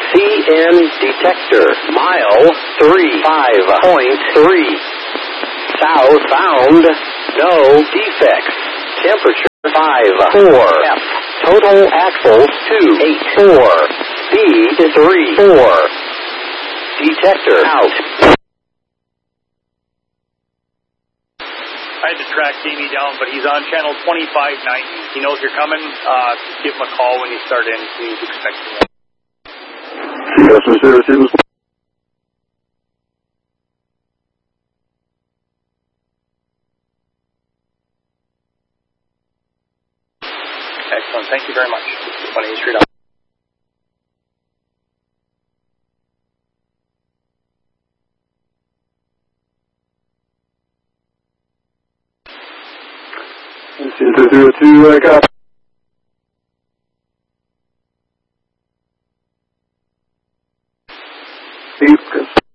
CN detector, mile 35.3. Southbound, no defects. Temperature 5.4. F. Total axles 2.84. Speed 3.4. Detector out. I had to track Jamie down, but he's on channel 2590. He knows you're coming. Give him a call when you start in. He's expecting it. Yes, Mr. Excellent. Thank you very much. 28th Street up. Copy. Steve.